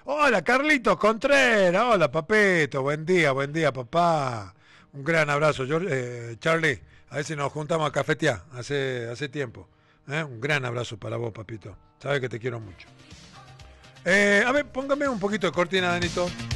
Hola, Carlitos Contreras. Hola, papito. Buen día, papá. Un gran abrazo, Charlie. A ver si nos juntamos a cafetear. Hace tiempo. Un gran abrazo para vos, papito. Sabes que te quiero mucho. A ver, póngame un poquito de cortina, Danito.